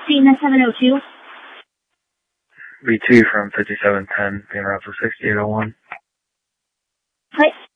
Cena 702. B2 from 5710, being routed 6801. はい。